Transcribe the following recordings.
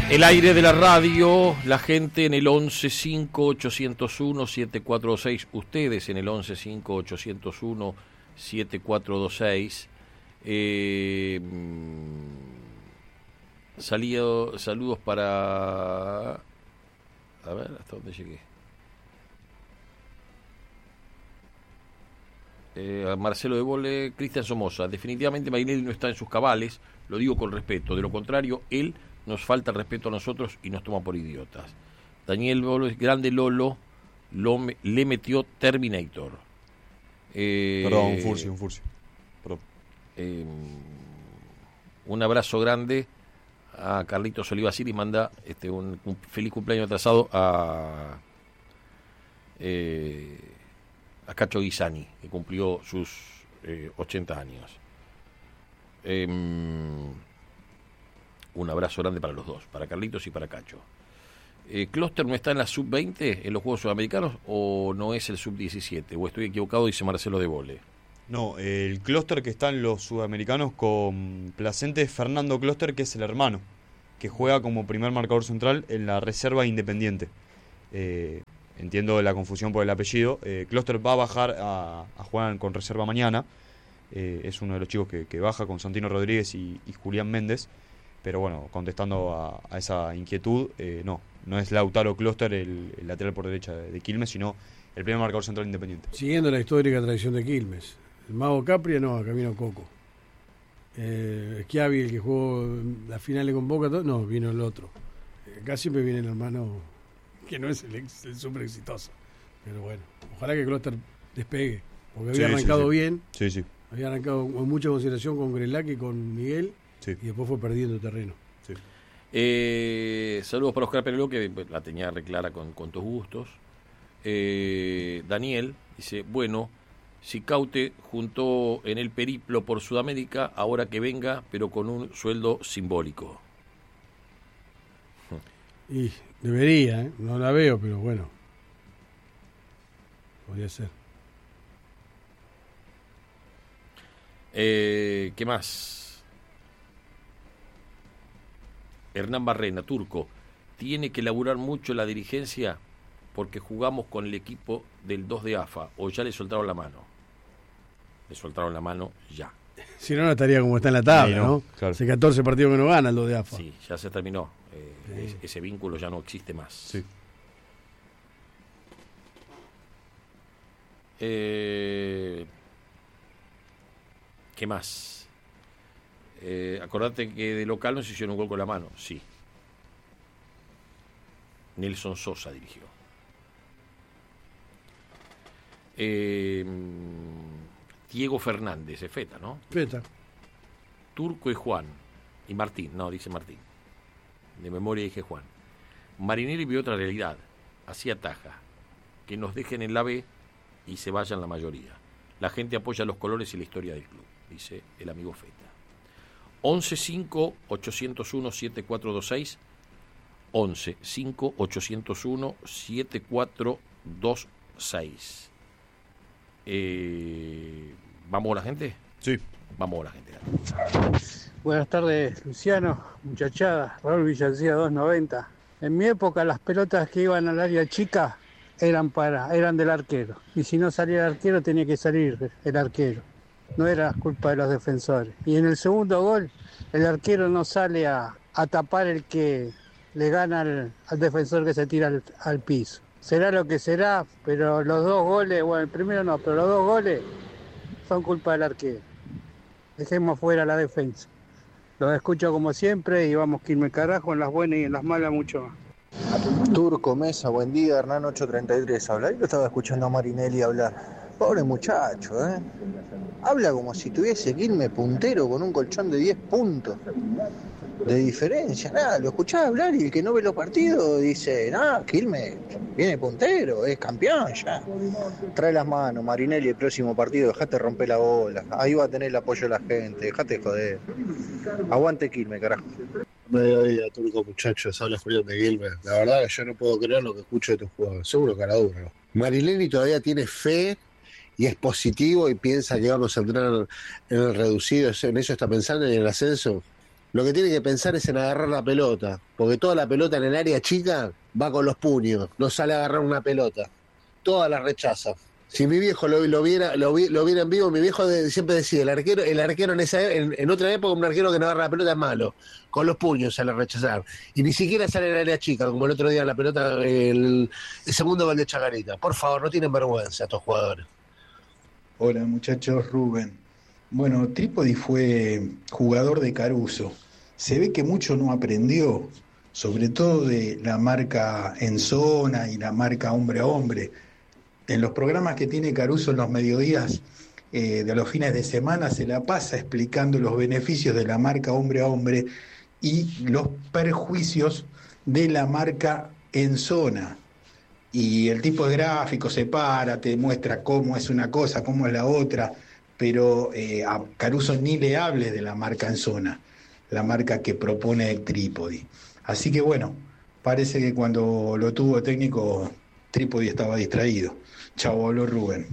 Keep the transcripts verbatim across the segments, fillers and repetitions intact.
El aire de la radio, la gente en el once cinco ochocientos uno siete cuatro dos seis, ustedes en el once cinco ochocientos uno siete cuatro dos seis. Eh, salido, saludos para... A ver, ¿hasta dónde llegué? Eh, a Marcelo de Bole, Cristian Somoza. Definitivamente Marinelli no está en sus cabales, lo digo con respeto. De lo contrario, él nos falta el respeto a nosotros y nos toma por idiotas. Daniel Bolo es grande Lolo, lo me, le metió Terminator. Eh, Perdón, un furcio, un furcio. Perdón. Eh, un abrazo grande a Carlitos Olivacir y manda este, un, un feliz cumpleaños atrasado a, eh, a Cacho Guisani, que cumplió sus eh, ochenta años. Eh, un abrazo grande para los dos, para Carlitos y para Cacho. Eh, ¿Clúster no está en la sub veinte en los Juegos Sudamericanos o no es el sub diecisiete? ¿O estoy equivocado? Dice Marcelo de Bole. No, el clúster que está en los sudamericanos con Placente es Fernando Clúster, que es el hermano, que juega como primer marcador central en la reserva Independiente. Eh, entiendo la confusión por el apellido. Eh, Clúster va a bajar a, a jugar con reserva mañana. Eh, es uno de los chicos que, que baja con Santino Rodríguez y, y Julián Méndez. Pero bueno, contestando a, a esa inquietud, eh, no, no es Lautaro Clúster el, el lateral por derecha de, de Quilmes, sino el primer marcador central Independiente. Siguiendo la histórica tradición de Quilmes. El Mago Capria no, acá vino Coco. Eh, Schiavi, el que jugó la final con Boca, no, vino el otro. Acá siempre viene el hermano que no es el, ex, el súper exitoso. Pero bueno, ojalá que Clúster despegue, porque había sí, arrancado sí, sí. bien. Sí, sí. Había arrancado con mucha consideración con Grelac y con Miguel. Sí. Y después fue perdiendo terreno. Sí. Eh, saludos para Oscar Pereló, que la tenía reclara con, con tus gustos. Eh, Daniel dice, bueno, Cicaute juntó en el periplo por Sudamérica, ahora que venga, pero con un sueldo simbólico. Y debería, ¿eh? No la veo, pero bueno. Podría ser. Eh, ¿Qué más? Hernán Barrena, Turco, tiene que laburar mucho la dirigencia porque jugamos con el equipo del dos de A F A, o ya le soltaron la mano. Le soltaron la mano ya. Si no, no estaría como está en la tabla, sí, ¿no? ¿no? Claro. Hace catorce partidos que no gana el dos de A F A. Sí, ya se terminó. Eh, sí. Ese vínculo ya no existe más. Sí. Eh, ¿Qué más? Eh, acordate que de local no se hicieron un gol con la mano. Sí. Nelson Sosa dirigió. Eh, Diego Fernández, es Feta, ¿no? Feta. Turco y Juan. Y Martín, no, dice Martín. De memoria dije Juan. Marinelli vio otra realidad. Así ataja. Que nos dejen en la B y se vayan la mayoría. La gente apoya los colores y la historia del club, dice el amigo Feta. once cinco ochocientos uno siete cuatro dos seis, once cinco ochocientos uno siete cuatro dos seis. Eh, ¿Vamos a la gente? Sí. Vamos a la gente. Buenas tardes, Luciano, muchachada, Raúl Villancía dos noventa. En mi época las pelotas que iban al área chica eran para, eran del arquero. Y si no salía el arquero tenía que salir el arquero. No era culpa de los defensores. Y en el segundo gol, el arquero no sale a, a tapar el que le gana al, al defensor que se tira al, al piso. Será lo que será, pero los dos goles, bueno, el primero no, pero los dos goles son culpa del arquero. Dejemos fuera la defensa. Los escucho como siempre y vamos que irme carajo en las buenas y en las malas mucho más. Turco, Mesa, buen día, Hernán ocho treinta y tres habla. Yo lo estaba escuchando a Marinelli hablar. Pobre muchacho, ¿eh? Habla como si tuviese que irme puntero con un colchón de diez puntos de diferencia. Nada, lo escuchaba hablar y el que no ve los partidos dice, nada, Quilmes viene puntero, es campeón ya. Trae las manos, Marinelli, el próximo partido, dejate romper la bola. Ahí va a tener el apoyo de la gente, dejate joder. Aguante Quilmes, carajo. Mediodía, Turco, muchachos, habla Julián de Quilmes. La verdad que yo no puedo creer lo que escucho de tus jugadores. Seguro cara dura. Marinelli todavía tiene fe y es positivo y piensa que vamos a entrar en el reducido. ¿En eso está pensando, en el ascenso? lo que tiene que pensar es en agarrar la pelota, porque toda la pelota en el área chica va con los puños, no sale a agarrar una pelota, toda la rechaza. Si mi viejo lo, lo viera lo, vi, lo viera en vivo, mi viejo de, siempre decía, el arquero el arquero en esa en, en otra época, un arquero que no agarra la pelota es malo, con los puños sale a rechazar, y ni siquiera sale en el área chica, como el otro día la pelota, el, el segundo gol de Chacarita. Por favor, no tienen vergüenza estos jugadores. Hola muchachos, Rubén. Bueno, Trípodi fue jugador de Caruso. Se ve que mucho no aprendió, sobre todo de la marca en zona y la marca hombre a hombre. En los programas que tiene Caruso en los mediodías eh, de los fines de semana se la pasa explicando los beneficios de la marca hombre a hombre y los perjuicios de la marca en zona. Y el tipo de gráfico se para, te muestra cómo es una cosa, cómo es la otra, pero eh, a Caruso ni le hables de la marca en zona, la marca que propone el Trípodi. Así que bueno, parece que cuando lo tuvo técnico, Trípodi estaba distraído. Chau, habló Rubén.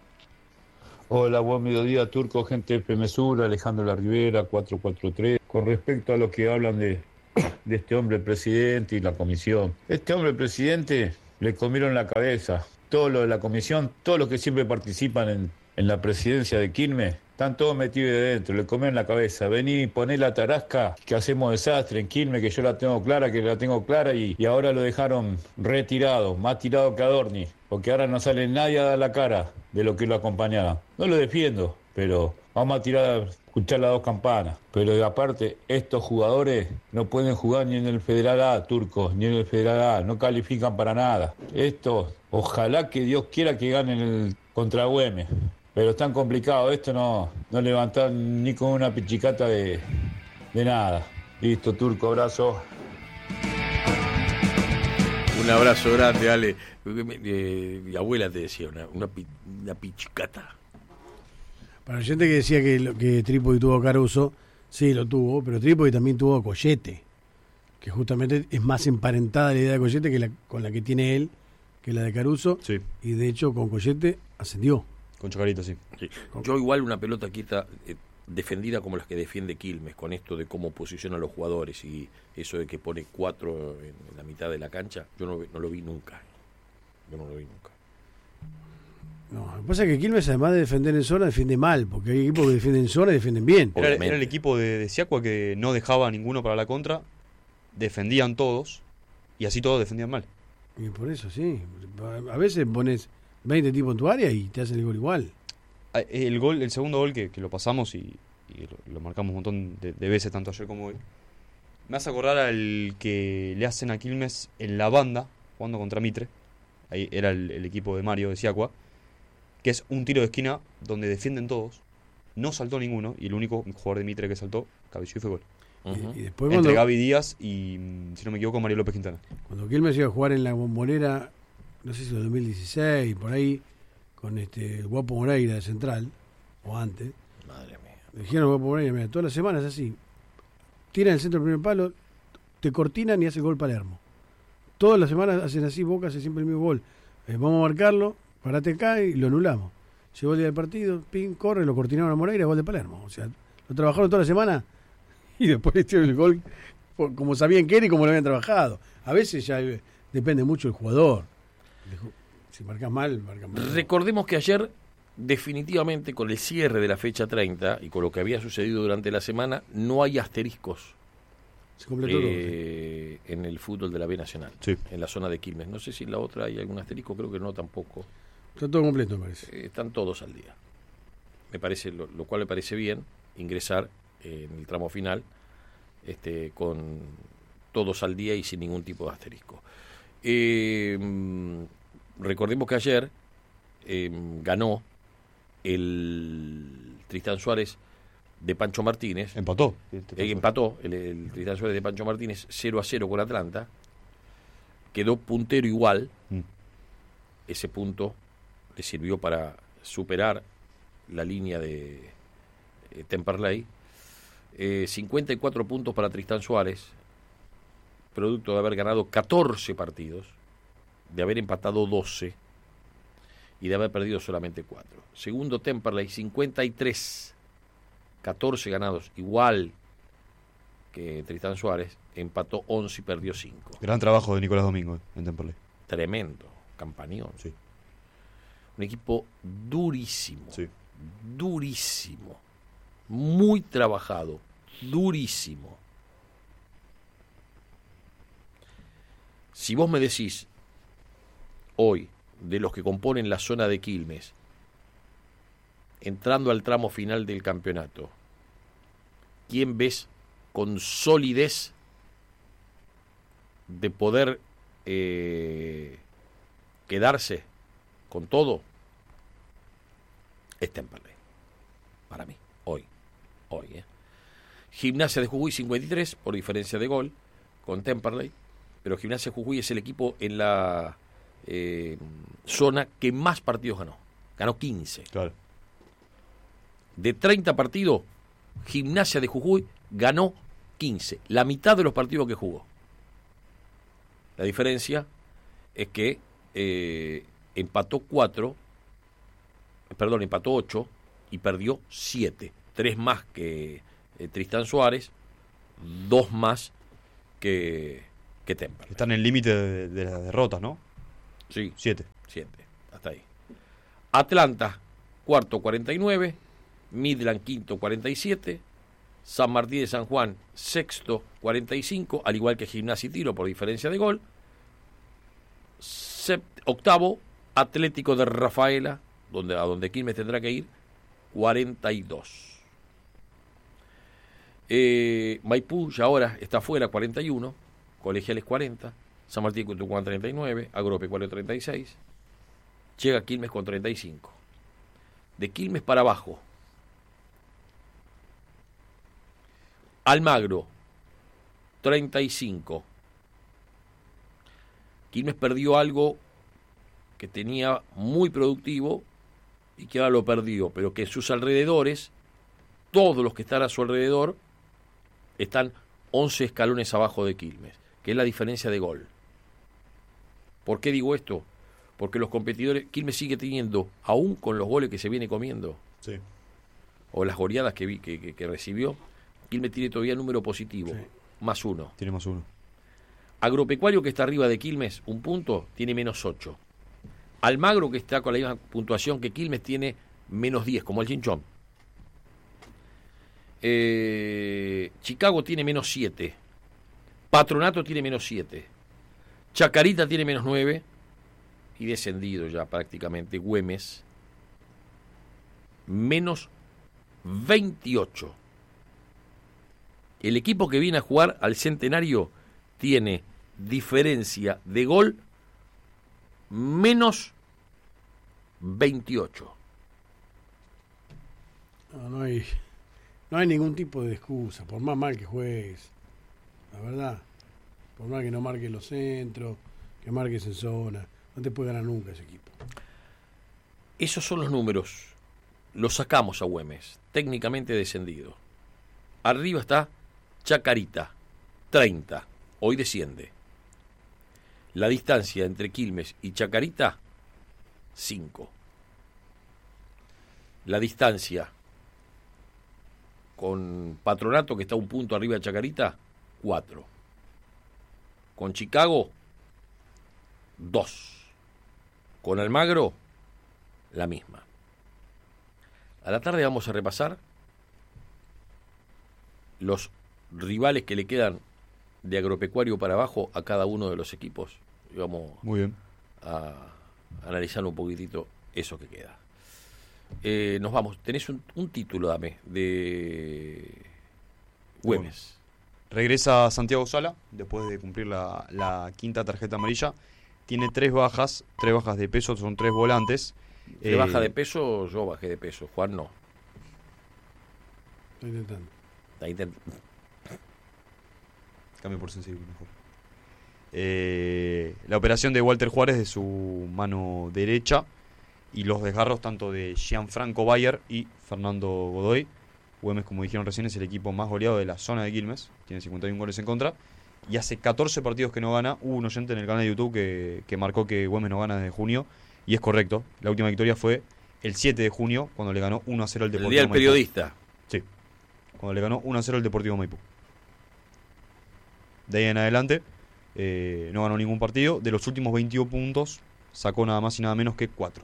Hola, buen mediodía, Turco, gente de Premesura, Alejandro La Rivera, cuatro cuatro tres. Con respecto a lo que hablan de, de este hombre presidente y la comisión. Este hombre presidente le comieron la cabeza. Todo lo de la comisión, todos los que siempre participan en, en la presidencia de Quilmes, están todos metidos de dentro, le comieron la cabeza. Vení, poné la tarasca, que hacemos desastre en Quilmes, que yo la tengo clara, que la tengo clara, y, y ahora lo dejaron retirado, más tirado que Adorni, porque ahora no sale nadie a dar la cara de lo que lo acompañaba. No lo defiendo, pero vamos a tirar, escuchar las dos campanas. Pero aparte, estos jugadores no pueden jugar ni en el Federal A, turcos, ni en el Federal A, no califican para nada. Estos, ojalá que Dios quiera que ganen el contra Güemes. Pero es tan complicado, esto no, no levantar ni con una pichicata de, de nada. Listo, Turco, abrazo. Un abrazo grande, Ale. Eh, mi abuela te decía, una, una, una pichicata. Para la gente que decía que, lo, que Trípodi tuvo a Caruso, sí, lo tuvo, pero Trípodi también tuvo a Collete, que justamente es más emparentada la idea de Collete que la, con la que tiene él, que la de Caruso, sí. Y de hecho con Collete ascendió. Con Chacarita, sí. sí. Yo igual una pelota quieta eh, defendida como las que defiende Quilmes, con esto de cómo posiciona a los jugadores y eso de que pone cuatro en, en la mitad de la cancha, yo no, no lo vi nunca. Yo no lo vi nunca. No, lo que pasa es que Quilmes, además de defender en zona, defiende mal, porque hay equipos que defienden en zona y defienden bien. Era, era el equipo de, de Siacua que no dejaba a ninguno para la contra, defendían todos y así todos defendían mal. Y por eso, sí. A veces pones veinte tipos en tu área y te hacen el gol igual. El gol, el segundo gol que, que lo pasamos y, y lo, lo marcamos un montón de, de veces, tanto ayer como hoy, me hace acordar al que le hacen a Quilmes en la banda, jugando contra Mitre. Ahí era el, el equipo de Mario de Siacua, que es un tiro de esquina donde defienden todos, no saltó ninguno, y el único jugador de Mitre que saltó, cabeció y fue gol. Uh-huh. Y, y después Entre cuando, Gaby Díaz y, si no me equivoco, Mario López Quintana. Cuando Quilmes iba a jugar en la Bombonera, no sé si en el dos mil dieciséis, por ahí, con este el Guapo Moreira de Central, o antes. Madre mía. Le dijeron al Guapo Moreira, mira, todas las semanas así, tiran el centro del primer palo, te cortinan y hace gol Palermo. Todas las semanas hacen así, Boca hace siempre el mismo gol. Eh, vamos a marcarlo, parate acá y lo anulamos. Llegó el día del partido, pin, corre, lo cortinaron a Moreira, gol de Palermo. O sea, lo trabajaron toda la semana y después le hicieron el gol como sabían que era y como lo habían trabajado. A veces ya eh, depende mucho del jugador. Si marcas mal, marcas mal. Recordemos que ayer, definitivamente, con el cierre de la fecha treinta y con lo que había sucedido durante la semana, no hay asteriscos. Se completó eh, todo, sí. En el fútbol de la B Nacional, sí. En la zona de Quilmes. No sé si en la otra hay algún asterisco, creo que no tampoco. Está todo completo, me parece. Eh, están todos al día. Me parece, lo, lo cual me parece bien, ingresar eh, en el tramo final este, con todos al día y sin ningún tipo de asterisco. Eh, recordemos que ayer eh, ganó el Tristán Suárez de Pancho Martínez. Empató. Eh, empató el, el Tristán Suárez de Pancho Martínez cero a cero con Atlanta. Quedó puntero igual. Mm. Ese punto le sirvió para superar la línea de eh, Temperley. Eh, cincuenta y cuatro puntos para Tristán Suárez, producto de haber ganado catorce partidos, de haber empatado doce y de haber perdido solamente cuatro. Segundo Temperley, cincuenta y tres, catorce ganados, igual que Tristán Suárez, empató once y perdió cinco. Gran trabajo de Nicolás Domingo en Temperley. Tremendo, campañón. Sí. Un equipo durísimo, Sí. durísimo, muy trabajado, durísimo. Si vos me decís hoy, de los que componen la zona de Quilmes, entrando al tramo final del campeonato, ¿quién ves con solidez de poder eh, quedarse con todo? Es Temperley, para mí, hoy, hoy. ¿eh? Gimnasia de Jujuy cincuenta y tres por diferencia de gol con Temperley, pero Gimnasia de Jujuy es el equipo en la eh, zona que más partidos ganó, ganó quince. Claro. De treinta partidos, Gimnasia de Jujuy ganó quince, la mitad de los partidos que jugó. La diferencia es que eh, empató cuatro, perdón, empató ocho y perdió siete. Tres más que eh, Tristán Suárez, dos más que, que Temperley. Está en el límite de, de las derrotas, ¿no? Sí. Siete. Siete, hasta ahí. Atlanta, cuarto, cuarenta y nueve. Midland, quinto, cuarenta y siete. San Martín de San Juan, sexto, cuarenta y cinco, al igual que Gimnasia y Tiro por diferencia de gol. Sept, octavo, Atlético de Rafaela, donde, a donde Quilmes tendrá que ir, cuarenta y dos. Eh, Maipú ya ahora está fuera, cuarenta y uno. Colegiales, cuarenta. San Martín con Tucumán, treinta y nueve. Agropecuario, treinta y seis. Llega Quilmes con treinta y cinco. De Quilmes para abajo, Almagro, treinta y cinco. Quilmes perdió algo que tenía muy productivo y que ahora lo perdió, pero que en sus alrededores, todos los que están a su alrededor, están once escalones abajo de Quilmes, que es la diferencia de gol. ¿Por qué digo esto? Porque los competidores, Quilmes sigue teniendo, aún con los goles que se viene comiendo, Sí. o las goleadas que, vi, que, que, que recibió, Quilmes tiene todavía número positivo, Sí. más uno. Tiene más uno. Agropecuario, que está arriba de Quilmes, un punto, tiene menos ocho. Almagro, que está con la misma puntuación que Quilmes, tiene menos diez, como el Chinchón. Eh, Chicago tiene menos siete. Patronato tiene menos siete. Chacarita tiene menos nueve. Y descendido ya prácticamente Güemes, menos veintiocho. El equipo que viene a jugar al Centenario tiene diferencia de gol menos veintiocho. No, no hay, no hay ningún tipo de excusa, por más mal que juegues, la verdad. Por más que no marques los centros, que marques en zona, no te puede ganar nunca ese equipo. Esos son los números. Los sacamos a Güemes, técnicamente descendido. Arriba está Chacarita, treinta, hoy desciende. La distancia entre Quilmes y Chacarita, cinco. La distancia con Patronato, que está un punto arriba de Chacarita, cuatro. Con Chicago, dos. Con Almagro, la misma. A la tarde vamos a repasar los rivales que le quedan de Agropecuario para abajo a cada uno de los equipos. Y vamos Muy bien. a analizar un poquitito eso que queda. Eh, nos vamos. Tenés un, un título, dame, de Güemes. Regresa Santiago Sala después de cumplir la, la quinta tarjeta amarilla. Tiene tres bajas, tres bajas de peso, son tres volantes. ¿Te Eh, baja de peso? Yo bajé de peso. Juan no. Estoy intentando. Está intent- Cambio por sensible mejor. Eh, la operación de Walter Juárez de su mano derecha y los desgarros tanto de Gianfranco Bayer y Fernando Godoy. Güemes, como dijeron recién, es el equipo más goleado de la zona de Quilmes. Tiene cincuenta y uno goles en contra. Y hace catorce partidos que no gana. Hubo un oyente en el canal de YouTube que, que marcó que Güemes no gana desde junio. Y es correcto. La última victoria fue el siete de junio, cuando le ganó uno a cero al El Deportivo día del Maipú. periodista. Sí. Cuando le ganó uno a cero al Deportivo Maipú. De ahí en adelante eh, no ganó ningún partido. De los últimos veintidós puntos sacó nada más y nada menos que cuatro.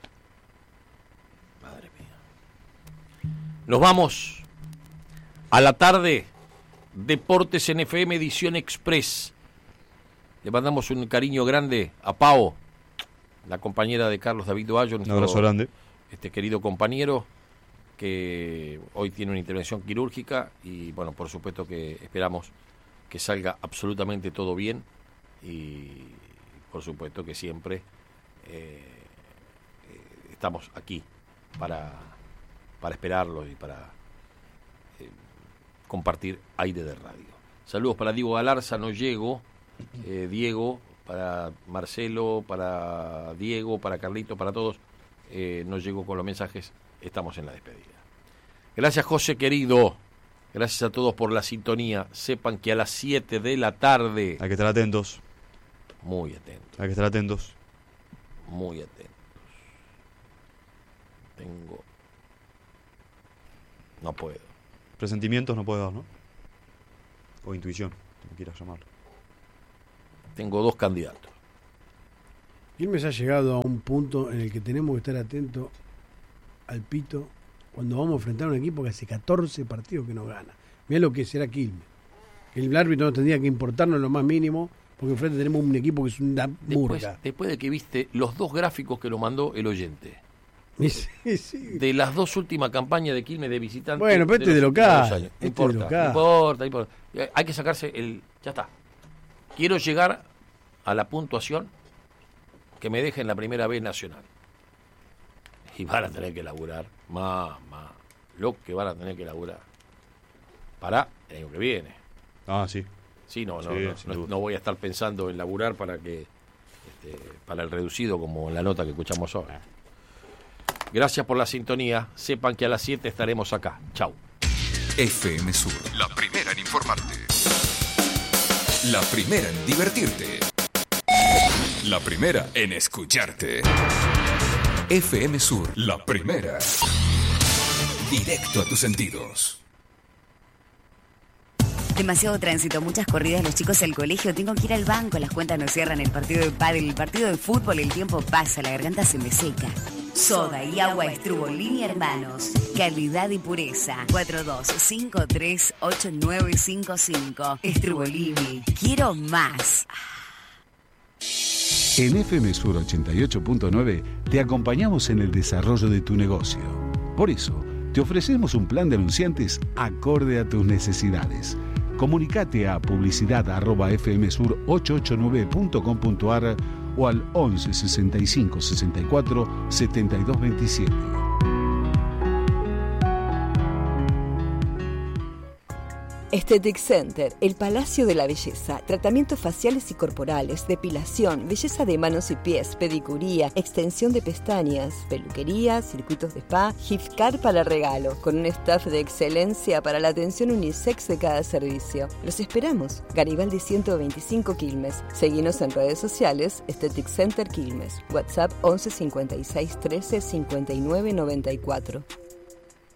Madre mía. Nos vamos a la tarde. Deportes en F M, edición Express. Le mandamos un cariño grande a Pao, la compañera de Carlos David Doallo, Un abrazo grande. Este querido compañero que hoy tiene una intervención quirúrgica y bueno, por supuesto que esperamos que salga absolutamente todo bien y por supuesto que siempre eh, estamos aquí para, para esperarlo y para eh, compartir aire de radio. Saludos para Diego Galarza, no llego, eh, Diego, para Marcelo, para Diego, para Carlito, para todos, eh, no llego con los mensajes, estamos en la despedida. Gracias, José querido, gracias a todos por la sintonía. Sepan que a las siete de la tarde... Hay que estar atentos. Muy atentos. Hay que estar atentos. Muy atentos. Tengo... No puedo. Presentimientos no puedo dar, ¿no? O intuición, como quieras llamarlo. Tengo dos candidatos. Quilmes ha llegado a un punto en el que tenemos que estar atentos al pito cuando vamos a enfrentar a un equipo que hace catorce partidos que no gana. Mirá lo que será Quilmes. El árbitro no tendría que importarnos lo más mínimo, porque enfrente tenemos un equipo que es una Después, murga. después de que viste los dos gráficos que lo mandó el oyente. Sí, sí. De las dos últimas campañas de Quilmes de visitante. Bueno, pero este de los local, últimos años. este No importa, de local. no importa, no importa. Hay que sacarse el... Ya está. Quiero llegar a la puntuación que me deje en la primera vez nacional. Y van a tener que laburar. Mamá. Lo que van a tener que laburar. Para el año que viene. Ah, sí. Sí, no, no, Sí, no, sin no, duda. no voy a estar pensando en laburar para que este, para el reducido como en la nota que escuchamos ahora. Gracias por la sintonía. Sepan que a las siete estaremos acá. Chau. F M Sur, la primera en informarte. La primera en divertirte. La primera en escucharte. F M Sur, la primera. Directo a tus sentidos. Demasiado tránsito, muchas corridas, los chicos al colegio, tengo que ir al banco, las cuentas no cierran, el partido de pádel, el partido de fútbol, el tiempo pasa, la garganta se me seca. Soda y agua Estrubolini Hermanos, calidad y pureza. cuatro dos cinco tres ocho nueve cinco cinco. Estrubolini, quiero más. En F M Sur ochenta y ocho punto nueve te acompañamos en el desarrollo de tu negocio. Por eso, te ofrecemos un plan de anunciantes acorde a tus necesidades. Comunicate a publicidad arroba f m sur ochocientos ochenta y nueve punto com punto a r o al once sesenta y cinco sesenta y cuatro setenta y dos veintisiete. Aesthetic Center, el Palacio de la Belleza. Tratamientos faciales y corporales, depilación, belleza de manos y pies, pedicuría, extensión de pestañas, peluquería, circuitos de spa, gift card para regalo, con un staff de excelencia para la atención unisex de cada servicio. Los esperamos. Garibaldi ciento veinticinco Quilmes. Seguinos en redes sociales, Aesthetic Center Quilmes. WhatsApp once cincuenta y seis trece cincuenta y nueve noventa y cuatro.